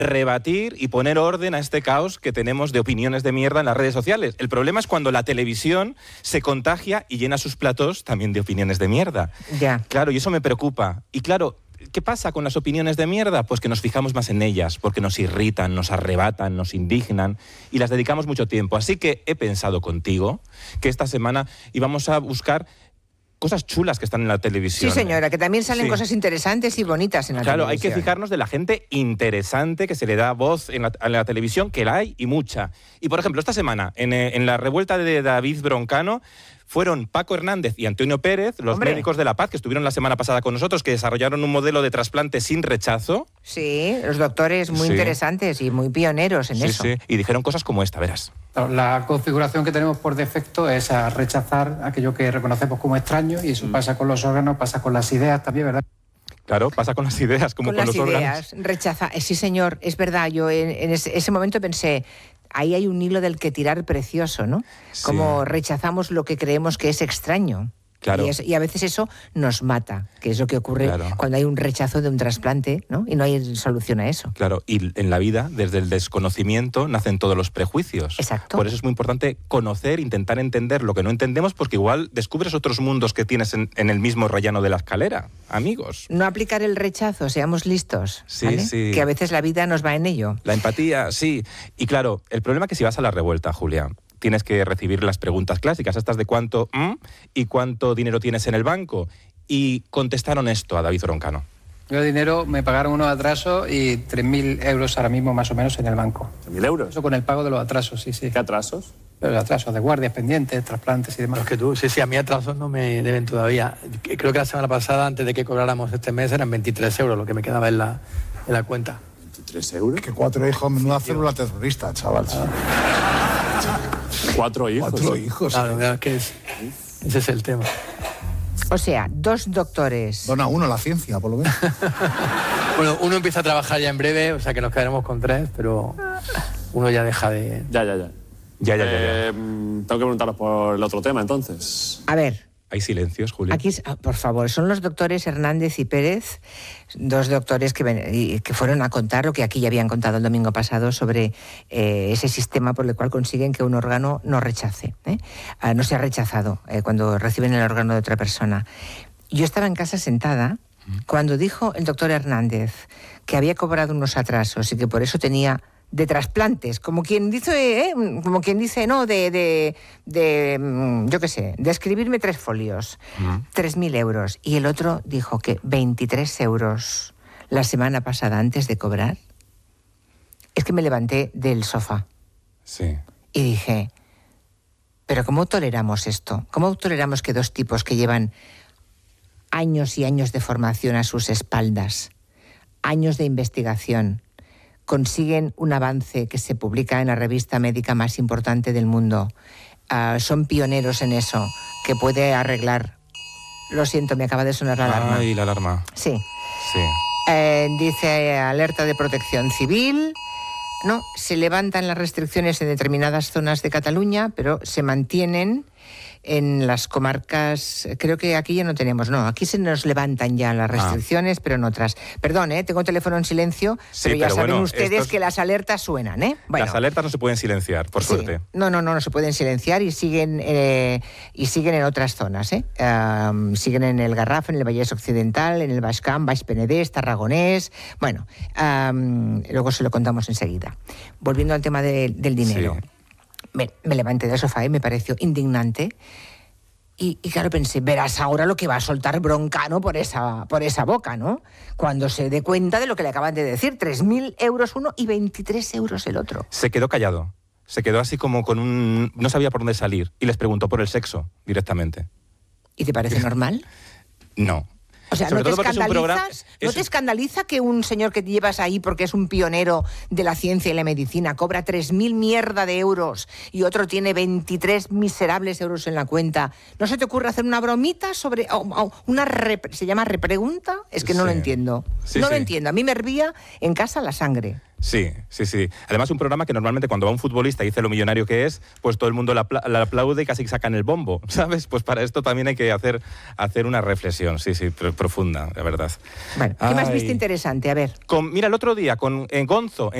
rebatir y poner orden a este caos que tenemos de opiniones de mierda en las redes sociales. El problema es cuando la televisión se contagia y llena sus platós también de opiniones de mierda. Ya. Claro, y eso me preocupa. Y claro, ¿qué pasa con las opiniones de mierda? Pues que nos fijamos más en ellas, porque nos irritan, nos arrebatan, nos indignan y las dedicamos mucho tiempo. Así que he pensado contigo que esta semana íbamos a buscar cosas chulas que están en la televisión. Sí, señora, que también salen cosas interesantes y bonitas en la televisión. Claro, hay que fijarnos de la gente interesante que se le da voz en la televisión, que la hay y mucha. Y, por ejemplo, esta semana, en la revuelta de David Broncano, fueron Paco Hernández y Antonio Pérez, los médicos de la paz, que estuvieron la semana pasada con nosotros, que desarrollaron un modelo de trasplante sin rechazo. Sí, los doctores muy interesantes y muy pioneros en eso. Sí, y dijeron cosas como esta, verás. La configuración que tenemos por defecto es a rechazar aquello que reconocemos como extraño, y eso pasa con los órganos, pasa con las ideas también, ¿verdad? Claro, pasa con las ideas, como con los órganos. Rechaza, sí, señor, es verdad. Yo en ese momento pensé, ahí hay un hilo del que tirar precioso, ¿no? Sí. Como rechazamos lo que creemos que es extraño. Claro. Y a veces eso nos mata, que es lo que ocurre cuando hay un rechazo de un trasplante, ¿no? Y no hay solución a eso. Claro, y en la vida, desde el desconocimiento, nacen todos los prejuicios. Exacto. Por eso es muy importante conocer, intentar entender lo que no entendemos, porque igual descubres otros mundos que tienes en el mismo rellano de la escalera, amigos. No aplicar el rechazo, seamos listos, sí, ¿vale? Sí. Que a veces la vida nos va en ello. La empatía, sí. Y claro, el problema es que si vas a la revuelta, Julia, tienes que recibir las preguntas clásicas, estas de cuánto y cuánto dinero tienes en el banco. Y contestaron esto a David Broncano. Yo dinero, me pagaron unos atrasos y 3.000 euros ahora mismo más o menos en el banco. ¿3.000 euros? Eso con el pago de los atrasos, sí. ¿Qué atrasos? Los atrasos de guardias pendientes, trasplantes y demás. Los que tú, sí, a mí atrasos no me deben todavía. Creo que la semana pasada, antes de que cobráramos este mes, eran 23 euros lo que me quedaba en la cuenta. ¿23 euros? Es que 4 hijos, menuda célula terrorista, chaval. 4 hijos. 4 hijos. Claro, es que ese es el tema. O sea, 2 doctores. Dona uno la ciencia, por lo menos. Bueno, uno empieza a trabajar ya en breve, o sea que nos quedaremos con 3, pero uno ya deja de... Ya. Tengo que preguntaros por el otro tema, entonces. A ver. Hay silencios, Julia. Aquí, por favor, son los doctores Hernández y Pérez, 2 doctores que fueron a contar lo que aquí ya habían contado el domingo pasado sobre ese sistema por el cual consiguen que un órgano no rechace, no sea rechazado cuando reciben el órgano de otra persona. Yo estaba en casa sentada cuando dijo el doctor Hernández que había cobrado unos atrasos y que por eso tenía de trasplantes, como quien dice, no, yo qué sé, de escribirme 3 folios, 3.000 euros. Y el otro dijo que 23 euros la semana pasada antes de cobrar. Es que me levanté del sofá. Sí. Y dije, ¿pero cómo toleramos esto? ¿Cómo toleramos que 2 tipos que llevan años y años de formación a sus espaldas, años de investigación, consiguen un avance que se publica en la revista médica más importante del mundo? Son pioneros en eso, que puede arreglar... Lo siento, me acaba de sonar la alarma. Ay, la alarma. Sí. Sí. Dice alerta de protección civil. No, se levantan las restricciones en determinadas zonas de Cataluña, pero se mantienen en las comarcas. Creo que aquí ya no tenemos, no, aquí se nos levantan ya las restricciones, pero en otras. Perdón, tengo el teléfono en silencio, pero ya saben ustedes que las alertas suenan, Bueno, las alertas no se pueden silenciar, por suerte. No se pueden silenciar y siguen en otras zonas, siguen en el Garraf, en el Vallès Occidental, en el Baix Camp, Baix Penedès, Tarragonés. Bueno, luego se lo contamos enseguida. Volviendo al tema del dinero. Sí. Me levanté del sofá y me pareció indignante. Y claro, pensé, verás ahora lo que va a soltar Broncano por esa boca, ¿no? Cuando se dé cuenta de lo que le acaban de decir. 3.000 euros uno y 23 euros el otro. Se quedó callado. Se quedó así como no sabía por dónde salir. Y les preguntó por el sexo, directamente. ¿Y te parece normal? No. O sea, ¿no te escandaliza que un señor que te llevas ahí porque es un pionero de la ciencia y la medicina cobra 3.000 mierda de euros y otro tiene 23 miserables euros en la cuenta? ¿No se te ocurre hacer una bromita sobre se llama repregunta? Es que no lo entiendo. No lo entiendo. A mí me hervía en casa la sangre. Sí. Además, un programa que normalmente cuando va un futbolista y dice lo millonario que es, pues todo el mundo le aplaude y casi sacan el bombo, ¿sabes? Pues para esto también hay que hacer una reflexión, profunda, la verdad. Bueno, ¿qué más viste interesante? A ver. Mira, el otro día, en Gonzo,